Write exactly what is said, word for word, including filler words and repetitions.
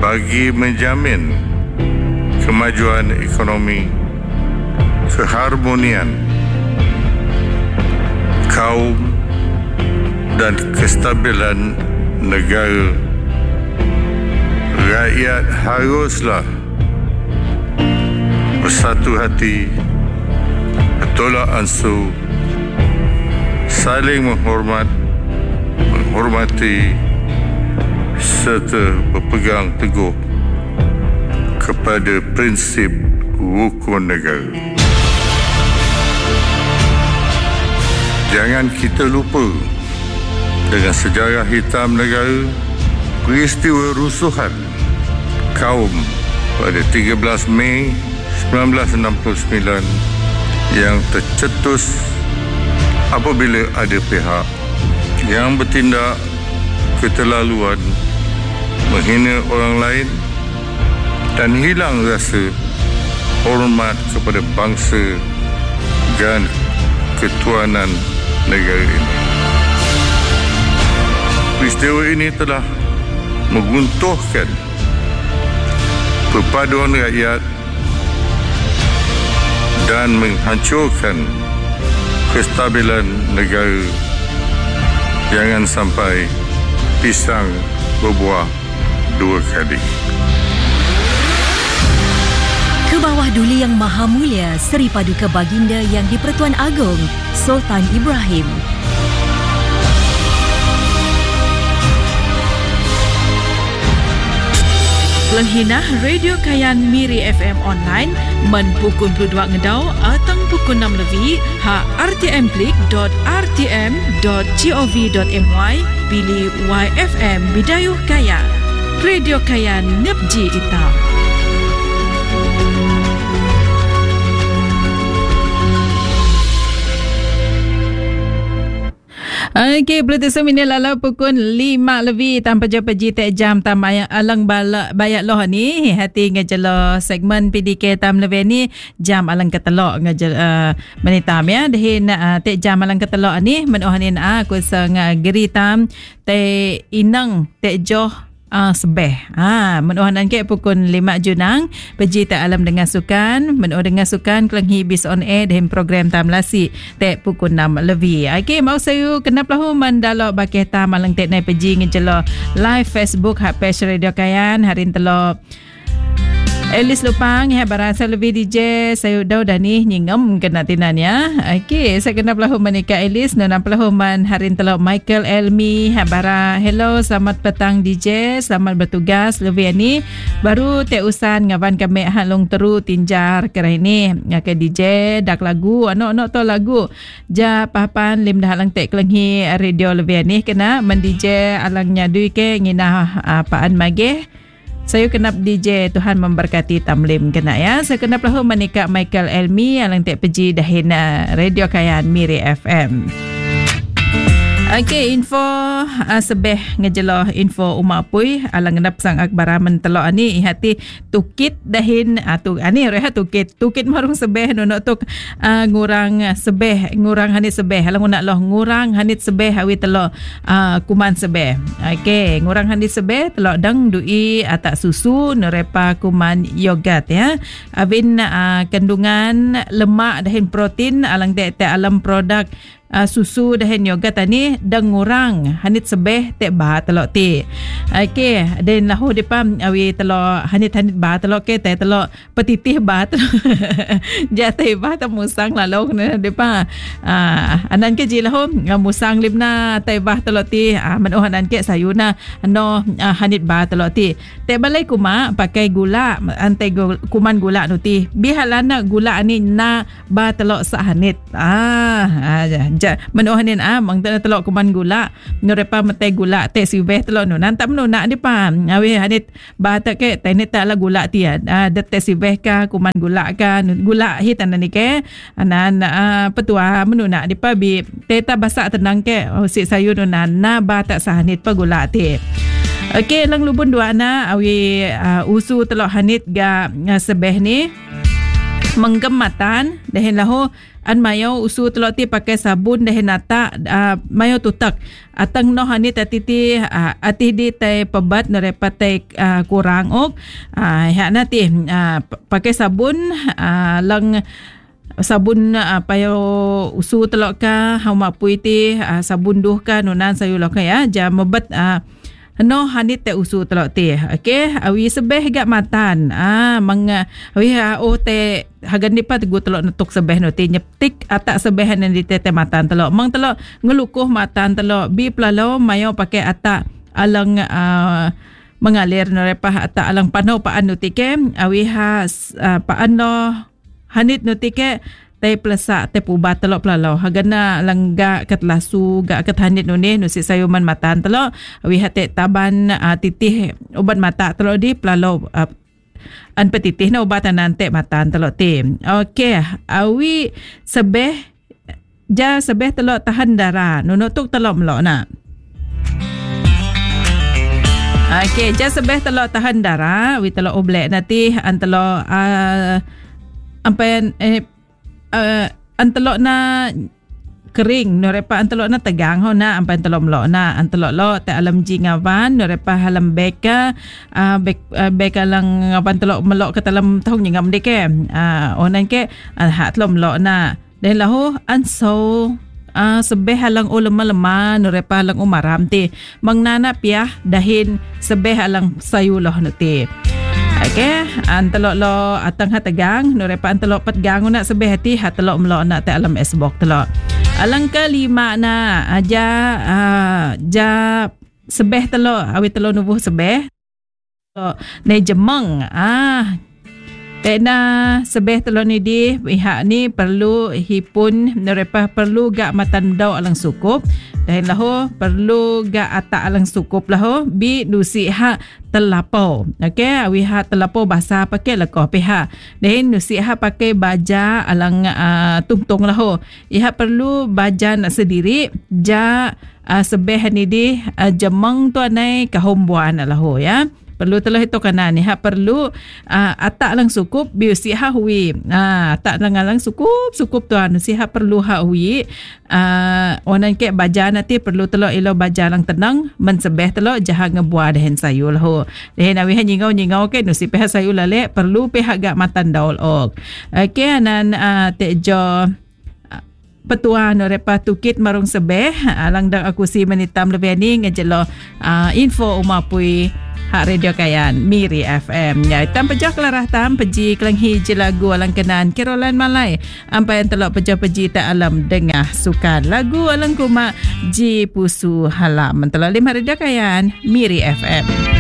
bagi menjamin kemajuan ekonomi, keharmonian kaum dan kestabilan negara. Rakyat haruslah bersatu hati, bertolak ansur, saling menghormat, menghormati serta berpegang teguh kepada prinsip rukun negara. Jangan kita lupa dengan sejarah hitam negara, peristiwa rusuhan kaum pada tiga belas Mei sembilan belas enam puluh sembilan yang tercetus apabila ada pihak yang bertindak keterlaluan, menghina orang lain dan hilang rasa hormat kepada bangsa dan ketuanan negara ini. Peristiwa ini telah menguntuhkan perpaduan rakyat dan menghancurkan kestabilan negara. Jangan sampai pisang berbuah dua kali. Ke bawah Duli Yang Maha Mulia Seri Paduka Baginda Yang di-Pertuan Agong Sultan Ibrahim. Langhinah Radio Kayan Miri F M online men pukul dua ngedau atang pukul enam lebih ha r t m klik dot r t m dot gov dot my pilih Y F M Bidayuh Kayan. Radio Kayan Nepji kita. Okey, Bluetooth semini lalu pukul lima lebih tanpa jumpa Ji Tek Jam tam ayang alang balak bayak loh ni. Hati ngejelo segmen P D K tam lebih ni jam alang ketelok ngejel uh, menitam ya. Dehin uh, Tek Jam alang ketelok ni menohanin a ku sang uh, geri tam te inang Tek Joh Ah, sebeh. Ah, menuhanan ke pukul lima Junang. Peji tak alam dengan sukan. Menuh dengan sukan kelenghi bis on air dengan program tam lasi. Tek pukul enam lebih. Okey, mau saya kenapa lahu mandalo bakeh tam malang tek nai peji ngejelo live Facebook hak page Radio Kayan harin telo Elis Lupang ya barasa lebih D J saya udah dah ni nyingem kena tinan ya. Okey, saya kena pelahu menikah Elis nona pelahu man harin telok Michael Elmi ha bara. Hello, selamat petang D J, selamat bertugas lebih ni. Baru te usan ngawan kami halong teru tinjar kera ini. Okey D J dak lagu ano-ano to lagu. Ja papan lim dah lang te kelenghi radio lebih ni kena men D J alang nyadui ke nginah apaan mageh. Saya kenap D J Tuhan memberkati tamlim kena ya. Saya kenap lahu menikah Michael Elmi alang tek peji dahin Radio Kayan Miri F M. Okey, info uh, sebeh ngejelo info umak pui alang ngendap sang akbara mentelok ani ihati tukit dahin atu uh, ani reha tukit tukit marung sebeh nono tuk uh, ngurang sebeh ngurang hanit sebeh alang nak loh ngurang hanit sebeh awi telok uh, kuman sebeh. Okey, ngurang hanit sebeh telok dang dui atak susu nerepa kuman yogurt ya. Avin uh, kandungan lemak dahin protein alang tek tek alam produk Uh, susu dahin yogurt tani dang ngurang hanit sebeh tek bah telok ti. Okey, den lahu depa awi telok hanit-hanit bah telok ke teh telok petitih bah jatih bah ta musang lalu kena depa uh, anan ke ji lahu musang limna teh bah telok ti uh, menoh anan ke sayuna no uh, hanit bah telok ti. Tek balai kuma pakai gula antai kuman gula nu ti. Bihalana gula ani na bah telok sa hanit. Ah, aja ja menohanin ah mang telok kuman gula norepa mate gula te sibeh telok no nantam no nak depa awi hanit bata ke tene tala gula ti ah det te sibeh ka kuman gula ka gula hitan ni ke anan uh, petua menu nak depa bi teta basak tenang ke oh, si sayur no na bata sahanit pa gula ti. Okey, lang lubun dua na awi uh, usu telok hanit ga uh, sebeh ni menggematan dahin lahu an mayo usu telok ti pakai sabun dahin nata uh, mayo tutak atang no hani tatiti uh, ati di tay pebat nerepa tay uh, kurang ok uh, ya nati uh, pakai sabun uh, lang sabun uh, payo usu telok ka hauma puiti uh, sabun duh ka nunan sayu lok ya jam mebat uh, no hanit te usu telok ti okey awi sebeh gak matan ah mang awi ha o te hagan ni pat gu telok netuk sebeh no ti nyeptik atak sebeh nan di te matan telok mang telok ngelukuh matan telok bi plalo mayo pakai atak alang uh, mengalir no repah atak alang pano paan no ti ke awi ha uh, paan no hanit no ti ke tay plasa tay pubat telok plalo hagana langga kat lasu ga kat hanit no ni no si sayuman matan telok awi hate taban uh, titih ubat mata telok di plalo uh, an petitih na ubatan nante matan telok ti okey awi sebeh ja sebeh telok tahan darah no tuk telok melok na okey ja sebeh telok tahan darah wi telok oblek nanti an telok uh, ampai eh Uh, antelok na kering no repa antelok na tegang ho na ampai antelok melok na antelok lo te alam jingawan no repa halam beka uh, bek uh, beka lang apan telok melok ke dalam tahun ngam dek ke uh, onan ke uh, hat lo melok na dan lahu anso uh, sebeh halang ulama-lama no repa halang umaram ti mangnana piah dahin sebeh halang sayuloh no ti okey antelok lo atang hatagang no repa antelok patgang nak sebeh hati hatelok melok nak te alam esbok telok alang kelima na aja uh, ja sebeh telok awi telok nubuh sebeh ne jemeng ah Tena sebeh telur ni di pihak ni perlu hipun nerepa perlu gak matan dau alang sukup dan lahu perlu gak atak alang sukup lahu bi nusi ha telapau okey awi ha telapau bahasa pakai lekoh pihak dan nusi ha pakai baja alang uh, tungtung lahu iha perlu baja nak sendiri ja uh, sebeh ni di uh, jemeng tu anai kahombuan lahu ya perlu telah itu kanan ni ha perlu uh, atak lang sukup biu si ha hui ah uh, atak lang lang sukup sukup tuan si ha perlu ha hui uh, onan ke baja nanti perlu telo ilo baja lang tenang mensebeh telo jaha ngebuah dehen sayul ho dehen awi ha nyingau nyingau ke no si peh sayul lale perlu pihak gak matan daul ok okey anan uh, tejo petua no repa tukit marung sebeh alang dang aku si menitam lebih ni ngejelo uh, info umapui Hak Radio Kayan Miri F M. Ya, tam pejah kelarah tam peji kelanghi je lagu alang kenan Caroline Malay. Ampai yang telok pejah peji tak alam dengah sukan lagu alang kuma ji pusu halam. Mentelok lima Radio Kayan Miri F M.